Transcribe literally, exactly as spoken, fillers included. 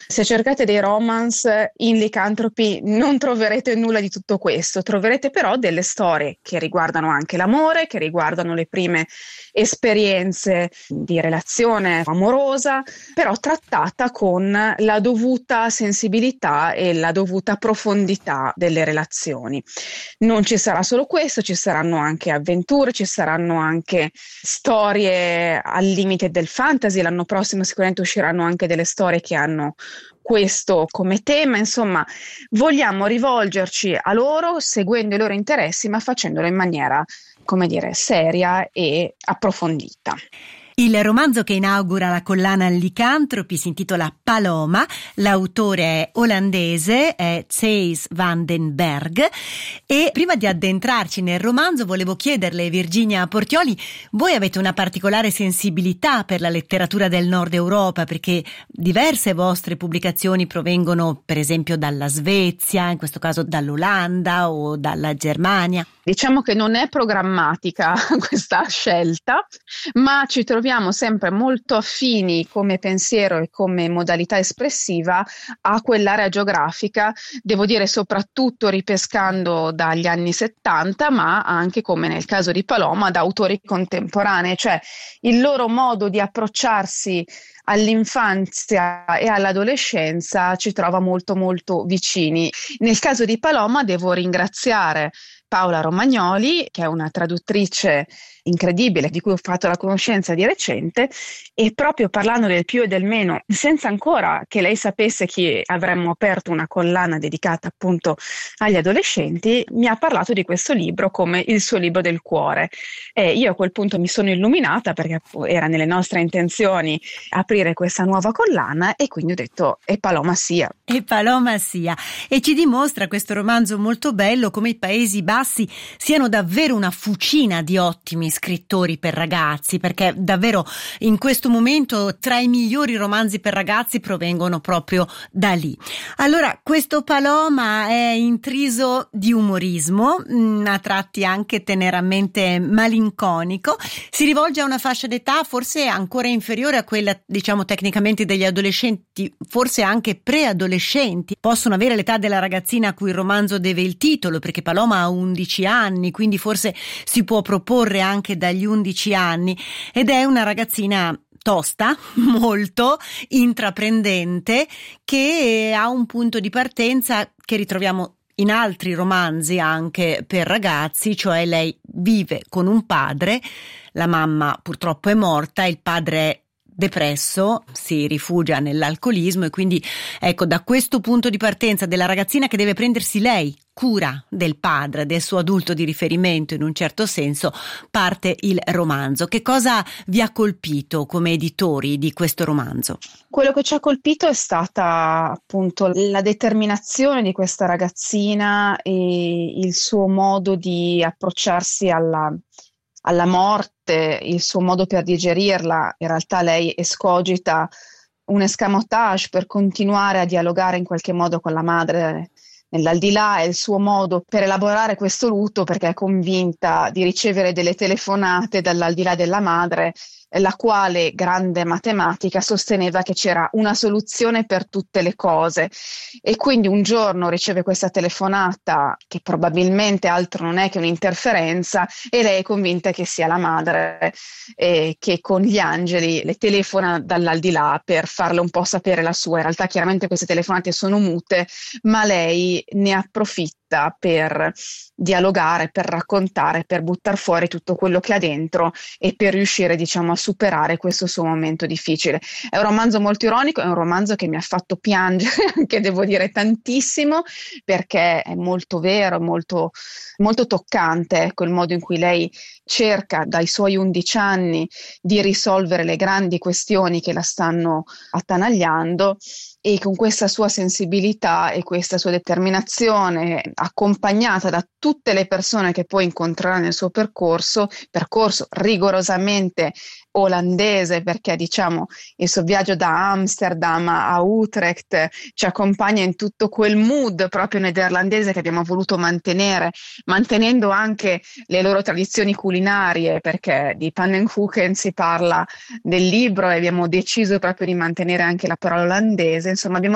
Se cercate dei romance in Lycanthropy non troverete nulla di tutto questo, troverete però delle storie che riguardano anche l'amore, che riguardano le prime esperienze di relazione amorosa, però trattata con la dovuta sensibilità e la dovuta profondità delle relazioni. Non ci sarà solo questo, ci saranno anche avventure, ci saranno anche storie al limite del fantasy. L'anno prossimo sicuramente usciranno anche delle storie che hanno questo come tema. Insomma, vogliamo rivolgerci a loro seguendo i loro interessi, ma facendolo in maniera, come dire, seria e approfondita. Il romanzo che inaugura la collana Lycanthropy si intitola Paloma, l'autore è olandese, è Thijs van den Berg, e prima di addentrarci nel romanzo volevo chiederle, Virginia Portioli, voi avete una particolare sensibilità per la letteratura del Nord Europa, perché diverse vostre pubblicazioni provengono per esempio dalla Svezia, in questo caso dall'Olanda o dalla Germania. Diciamo che non è programmatica questa scelta, ma ci troviamo sempre molto affini come pensiero e come modalità espressiva a quell'area geografica, devo dire soprattutto ripescando dagli anni settanta, ma anche, come nel caso di Paloma, da autori contemporanei, cioè il loro modo di approcciarsi all'infanzia e all'adolescenza ci trova molto molto vicini. Nel caso di Paloma devo ringraziare Paola Romagnoli, che è una traduttrice incredibile di cui ho fatto la conoscenza di recente, e proprio parlando del più e del meno, senza ancora che lei sapesse che avremmo aperto una collana dedicata appunto agli adolescenti, mi ha parlato di questo libro come il suo libro del cuore, e io a quel punto mi sono illuminata perché era nelle nostre intenzioni aprire questa nuova collana, e quindi ho detto e Paloma sia. E Paloma sia. E ci dimostra questo romanzo molto bello come i Paesi Bassi siano davvero una fucina di ottimi scrittori per ragazzi, perché davvero in questo momento tra i migliori romanzi per ragazzi provengono proprio da lì. Allora, questo Paloma è intriso di umorismo, a tratti anche teneramente malinconico, si rivolge a una fascia d'età forse ancora inferiore a quella, diciamo, tecnicamente degli adolescenti, forse anche preadolescenti. Possono avere l'età della ragazzina a cui il romanzo deve il titolo, perché Paloma ha undici anni, quindi forse si può proporre anche dagli undici anni, ed è una ragazzina tosta, molto intraprendente, che ha un punto di partenza che ritroviamo in altri romanzi anche per ragazzi, cioè lei vive con un padre, la mamma purtroppo è morta, il padre è depresso, si rifugia nell'alcolismo, e quindi ecco, da questo punto di partenza della ragazzina che deve prendersi lei cura del padre, del suo adulto di riferimento in un certo senso, parte il romanzo. Che cosa vi ha colpito come editori di questo romanzo? Quello che ci ha colpito è stata appunto la determinazione di questa ragazzina e il suo modo di approcciarsi alla alla morte, il suo modo per digerirla. In realtà lei escogita un escamotage per continuare a dialogare in qualche modo con la madre nell'aldilà, è il suo modo per elaborare questo lutto, perché è convinta di ricevere delle telefonate dall'aldilà della madre, la quale, grande matematica, sosteneva che c'era una soluzione per tutte le cose, e quindi un giorno riceve questa telefonata che probabilmente altro non è che un'interferenza, e lei è convinta che sia la madre eh, che con gli angeli le telefona dall'aldilà per farle un po' sapere la sua. In realtà chiaramente queste telefonate sono mute, ma lei ne approfitta per dialogare, per raccontare, per buttare fuori tutto quello che ha dentro e per riuscire, diciamo, a superare questo suo momento difficile. È un romanzo molto ironico, è un romanzo che mi ha fatto piangere anche, devo dire, tantissimo, perché è molto vero, molto, molto toccante, ecco, il modo in cui lei cerca dai suoi undici anni di risolvere le grandi questioni che la stanno attanagliando, e con questa sua sensibilità e questa sua determinazione, accompagnata da tutte le persone che poi incontrerà nel suo percorso, percorso rigorosamente olandese, perché diciamo il suo viaggio da Amsterdam a Utrecht ci accompagna in tutto quel mood proprio nederlandese che abbiamo voluto mantenere, mantenendo anche le loro tradizioni culinarie, perché di pannenkoeken si parla del libro e abbiamo deciso proprio di mantenere anche la parola olandese. Insomma, abbiamo